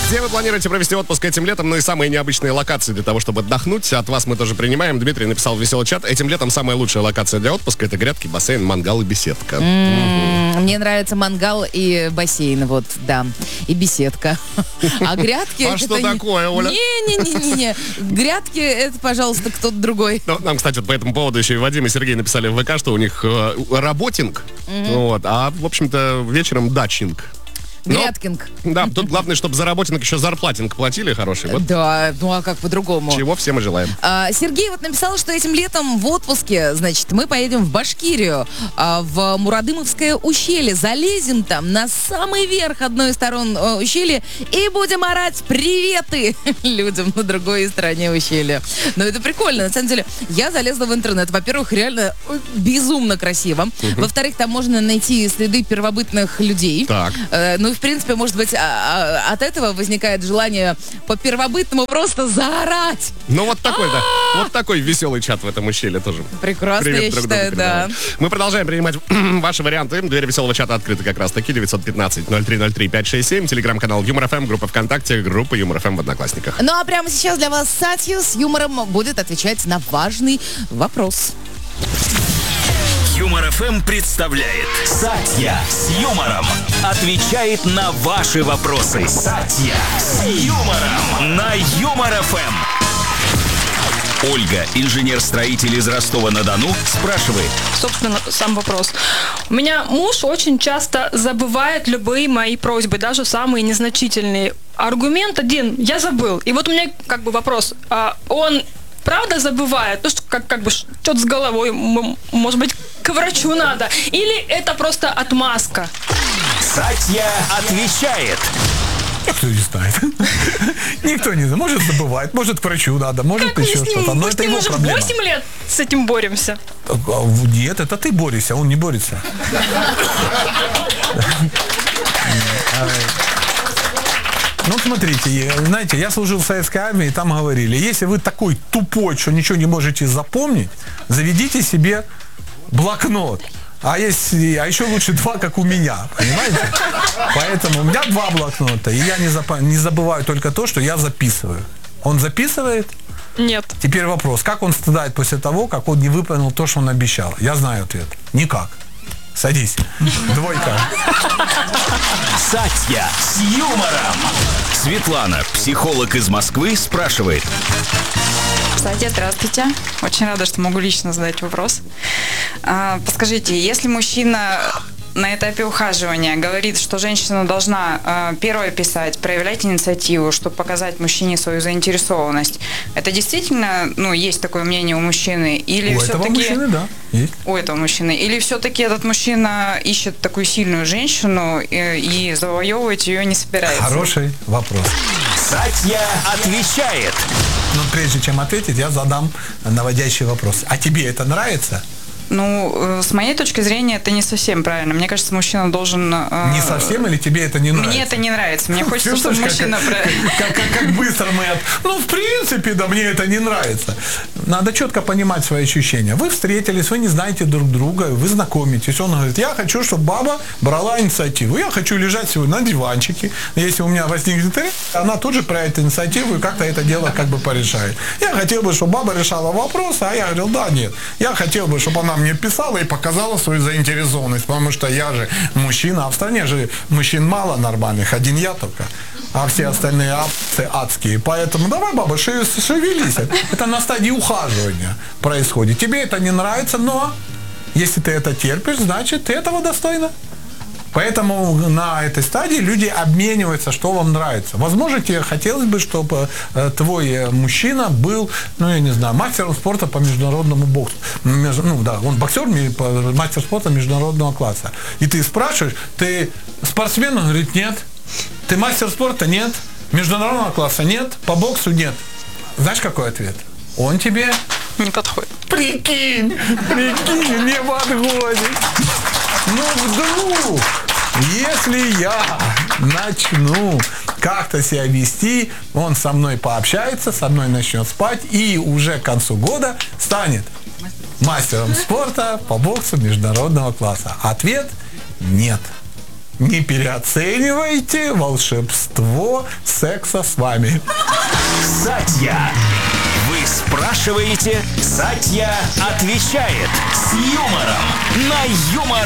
Где вы планируете провести отпуск этим летом? Ну и самые необычные локации для того, чтобы отдохнуть. От вас мы тоже принимаем. Дмитрий написал в веселый чат. Этим летом самая лучшая локация для отпуска — это грядки, бассейн, мангал и беседка. Мне нравится мангал и бассейн, вот, да. И беседка. А грядки... А что такое, Оля? Не-не-не. Грядки — это, пожалуйста, кто-то другой. Нам, кстати, вот по этому поводу еще и Вадим и Сергей написали в ВК, что у них работинг, вот, а, в общем-то, вечером дачинг. Грядкинг. Да, тут главное, чтобы за работинг еще зарплатинг платили хороший. Вот. Да, ну а как по-другому? Чего все мы желаем. Сергей вот написал, что этим летом в отпуске, значит, мы поедем в Башкирию, в Мурадымовское ущелье, залезем там на самый верх одной из сторон ущелья и будем орать приветы людям на другой стороне ущелья. Но это прикольно, на самом деле. Я залезла в интернет. Во-первых, реально безумно красиво. Во-вторых, там можно найти следы первобытных людей. Так. Ну, в принципе, может быть, от этого возникает желание по-первобытному просто заорать. Ну, вот такой, да. Вот такой веселый чат в этом ущелье тоже. Прекрасно, Привет, я считаю, да. Мы продолжаем принимать ваши варианты. Дверь веселого чата открыта как раз-таки. 915-0303-567. Телеграм-канал Юмор ФМ, группа ВКонтакте, группа Юмор ФМ в Одноклассниках. Ну, а прямо сейчас для вас Сатью с юмором будет отвечать на важный вопрос. Юмор ФМ представляет Сатья с юмором отвечает на ваши вопросы. Сатья с юмором на Юмор ФМ. Ольга, инженер-строитель из Ростова-на-Дону, спрашивает. Собственно, сам вопрос. У меня муж очень часто забывает любые мои просьбы, даже самые незначительные. Аргумент один, я забыл. И вот у меня как бы вопрос. Он правда забывает? Ну, что, как бы что-то с головой, может быть, к врачу надо? Или это просто отмазка? Сатья отвечает. Никто не знает. Никто не знает. Может, забывает, может, к врачу надо, может, как еще что-то. Но это его уже проблема. 8 лет с этим боремся. Нет, это ты борешься, он не борется. Ну, смотрите, знаете, я служил в советской армии, и там говорили, если вы такой тупой, что ничего не можете запомнить, заведите себе блокнот. А еще лучше 2, как у меня, понимаете? Поэтому у меня 2 блокнота, и я не забываю только то, что я записываю. Он записывает? Нет. Теперь вопрос, как он страдает после того, как он не выполнил то, что он обещал? Я знаю ответ. Никак. Садись. 2. Сатья с юмором. Светлана, психолог из Москвы, спрашивает. Кстати, здравствуйте. Очень рада, что могу лично задать вопрос. Подскажите, если мужчина на этапе ухаживания говорит, что женщина должна первой писать, проявлять инициативу, чтобы показать мужчине свою заинтересованность, это действительно, есть такое мнение у мужчины? Или у этого мужчины, да, есть. У этого мужчины. Или все-таки этот мужчина ищет такую сильную женщину и завоевывать ее не собирается? Хороший вопрос. Сатья отвечает. Но прежде чем ответить, я задам наводящий вопрос. А тебе это нравится? С моей точки зрения, это не совсем правильно. Мне кажется, мужчина должен... Не совсем или тебе это не нравится? Мне это не нравится. Мне хочется, чтобы мужчина... Как быстро мы... в принципе, да, мне это не нравится. Надо четко понимать свои ощущения. Вы встретились, вы не знаете друг друга, вы знакомитесь. Он говорит, я хочу, чтобы баба брала инициативу. Я хочу лежать сегодня на диванчике. Если у меня возникнет интерес, она тут же проявит инициативу и как-то это дело как бы порешает. Я хотел бы, чтобы баба решала вопрос, а я говорил, да, нет. Я хотел бы, чтобы она мне писала и показала свою заинтересованность, потому что я же мужчина, а в стране же мужчин мало нормальных, один я только, а все остальные адские. Поэтому давай, баба, шевелись. Это на стадии ухаживания происходит. Тебе это не нравится, но если ты это терпишь, значит, ты этого достойна. Поэтому на этой стадии люди обмениваются, что вам нравится. Возможно, тебе хотелось бы, чтобы твой мужчина был, я не знаю, мастером спорта по международному боксу. Он боксер, мастер спорта международного класса. И ты спрашиваешь, ты спортсмен? Он говорит, нет. Ты мастер спорта? Нет. Международного класса? Нет. По боксу? Нет. Знаешь, какой ответ? Он тебе... Не подходит. Прикинь, не подходит. Вдруг, если я начну как-то себя вести, он со мной пообщается, со мной начнет спать и уже к концу года станет мастером спорта по боксу международного класса. Ответ – нет. Не переоценивайте волшебство секса с вами. Сатья. Вы спрашиваете, Сатья отвечает с юмором на Юмор